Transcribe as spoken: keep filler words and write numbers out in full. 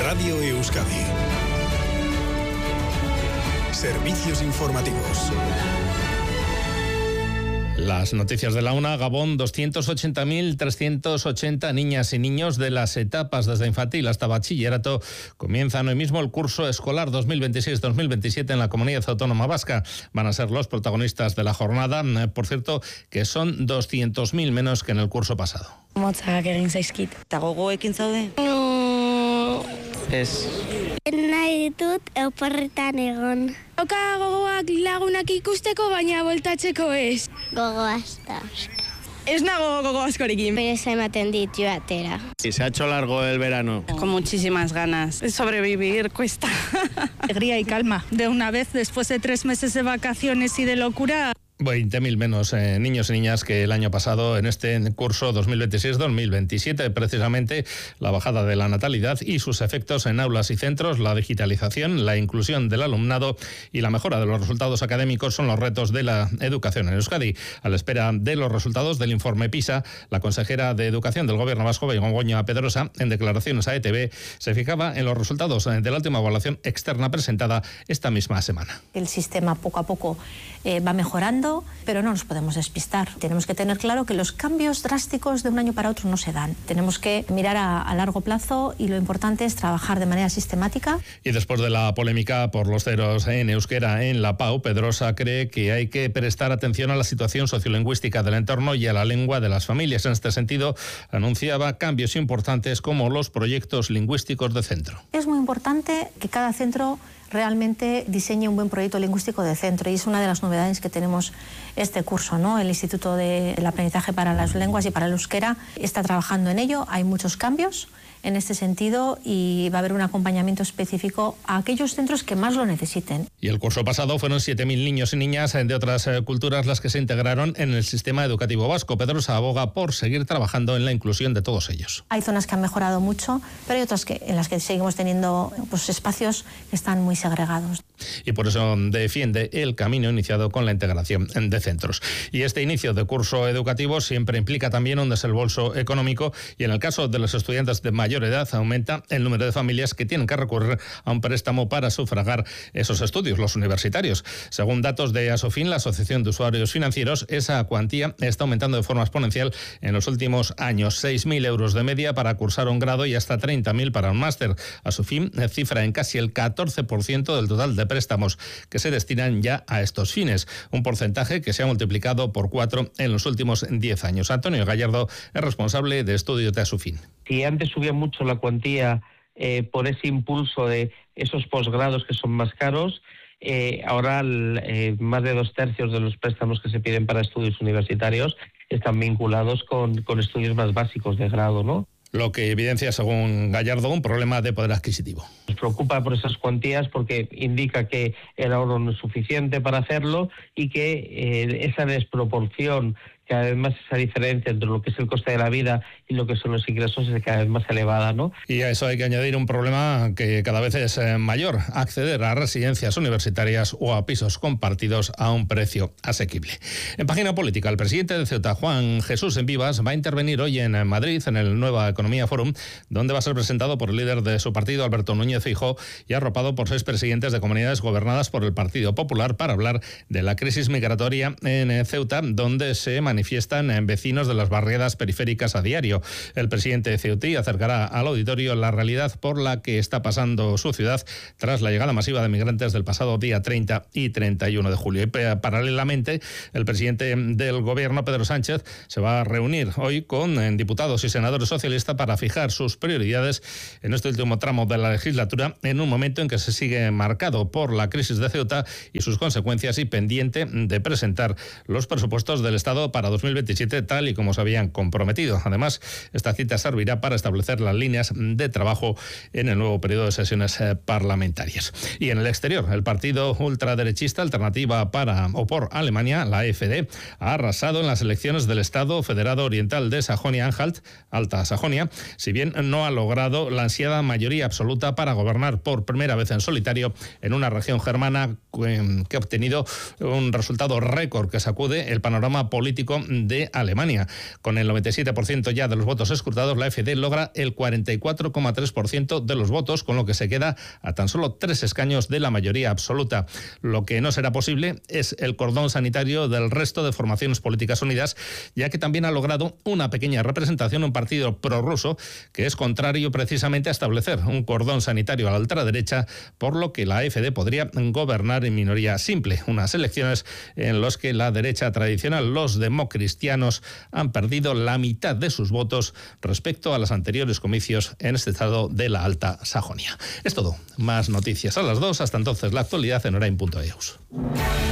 Radio Euskadi. Servicios informativos. Las noticias de la una. Gabón, doscientos ochenta mil trescientos ochenta niñas y niños de las etapas desde infantil hasta bachillerato comienzan hoy mismo el curso escolar dos mil veintiséis dos mil veintisiete en la Comunidad Autónoma Vasca. Van a ser los protagonistas de la jornada, por cierto, que son doscientos mil menos que en el curso pasado. Motzak egin zaizkit. Eta gogoekin zaude? No. Ez. Nahi ditut oporretan egon. Oka gogoak lagunak ikusteko, baina voltatzeko ez. Gogo hasta. Ez nago gogo askorekin. Pereza ematen dit joatera. Y se ha hecho largo el verano. Con muchísimas ganas. Sobrevivir cuesta. Alegría y calma. De una vez, después de tres meses de vacaciones y de locura. veinte mil menos eh, niños y niñas que el año pasado en este curso dos mil veintiséis dos mil veintisiete. Precisamente la bajada de la natalidad y sus efectos en aulas y centros, la digitalización, la inclusión del alumnado y la mejora de los resultados académicos son los retos de la educación en Euskadi. A la espera de los resultados del informe PISA, la consejera de Educación del Gobierno vasco, Begoña Pedrosa, en declaraciones a E T V, se fijaba en los resultados de la última evaluación externa presentada esta misma semana. El sistema poco a poco eh, va mejorando, pero no nos podemos despistar. Tenemos que tener claro que los cambios drásticos de un año para otro no se dan. Tenemos que mirar a, a largo plazo y lo importante es trabajar de manera sistemática. Y después de la polémica por los ceros en euskera en la Pau, Pedrosa cree que hay que prestar atención a la situación sociolingüística del entorno y a la lengua de las familias. En este sentido, anunciaba cambios importantes como los proyectos lingüísticos de centro. Es muy importante que cada centro realmente diseñe un buen proyecto lingüístico de centro y es una de las novedades que tenemos este curso, ¿no? El Instituto del Aprendizaje para las Lenguas y para el Euskera está trabajando en ello, hay muchos cambios en este sentido y va a haber un acompañamiento específico a aquellos centros que más lo necesiten. Y el curso pasado fueron siete mil niños y niñas de otras eh, culturas las que se integraron en el sistema educativo vasco. Pedrosa aboga por seguir trabajando en la inclusión de todos ellos. Hay zonas que han mejorado mucho, pero hay otras que, en las que seguimos teniendo pues, espacios que están muy segregados. Y por eso defiende el camino iniciado con la integración de centros. Y este inicio de curso educativo siempre implica también un desembolso económico y en el caso de los estudiantes de mayor edad aumenta el número de familias que tienen que recurrir a un préstamo para sufragar esos estudios, los universitarios. Según datos de Asofin, la Asociación de Usuarios Financieros, esa cuantía está aumentando de forma exponencial en los últimos años. seis mil euros de media para cursar un grado y hasta treinta mil para un máster. Asofin cifra en casi el catorce por ciento del total de préstamos que se destinan ya a estos fines, un porcentaje que se ha multiplicado por cuatro en los últimos diez años. Antonio Gallardo es responsable de estudio de Asofin. Si antes subía mucho la cuantía eh, por ese impulso de esos posgrados que son más caros, eh, ahora el, eh, más de dos tercios de los préstamos que se piden para estudios universitarios están vinculados con, con estudios más básicos de grado, ¿no? Lo que evidencia, según Gallardo, un problema de poder adquisitivo. Nos preocupa por esas cuantías porque indica que el ahorro no es suficiente para hacerlo y que eh, esa desproporción, que además esa diferencia entre lo que es el coste de la vida y lo que son los ingresos es cada vez más elevada, ¿no? Y a eso hay que añadir un problema que cada vez es mayor: acceder a residencias universitarias o a pisos compartidos a un precio asequible. En página política, el presidente de Ceuta, Juan Jesús Envivas, va a intervenir hoy en Madrid en el Nueva Economía Forum, donde va a ser presentado por el líder de su partido, Alberto Núñez Feijóo, y arropado por seis presidentes de comunidades gobernadas por el Partido Popular para hablar de la crisis migratoria en Ceuta, donde se manifiestan vecinos de las barriadas periféricas a diario. El presidente ceutí acercará al auditorio la realidad por la que está pasando su ciudad tras la llegada masiva de migrantes del pasado día treinta y treinta y uno de julio. Y paralelamente, el presidente del gobierno, Pedro Sánchez, se va a reunir hoy con diputados y senadores socialistas para fijar sus prioridades en este último tramo de la legislatura, en un momento en que se sigue marcado por la crisis de Ceuta y sus consecuencias y pendiente de presentar los presupuestos del Estado para dos mil veintisiete tal y como se habían comprometido. Además, esta cita servirá para establecer las líneas de trabajo en el nuevo periodo de sesiones parlamentarias. Y en el exterior, el partido ultraderechista Alternativa para o por Alemania, la A F D, ha arrasado en las elecciones del Estado Federado Oriental de Sajonia-Anhalt, Alta Sajonia, si bien no ha logrado la ansiada mayoría absoluta para gobernar por primera vez en solitario en una región germana que ha obtenido un resultado récord que sacude el panorama político de Alemania. Con el noventa y siete por ciento ya de los los votos escrutados, la A F D logra el cuarenta y cuatro coma tres por ciento de los votos, con lo que se queda a tan solo tres escaños de la mayoría absoluta. Lo que no será posible es el cordón sanitario del resto de formaciones políticas unidas, ya que también ha logrado una pequeña representación un partido prorruso que es contrario precisamente a establecer un cordón sanitario a la ultraderecha, por lo que la A F D podría gobernar en minoría simple. Unas elecciones en las que la derecha tradicional, los democristianos, han perdido la mitad de sus votos respecto a los anteriores comicios en este estado de la Alta Sajonia. Es todo. Más noticias a las dos. Hasta entonces, la actualidad en orain punto eus.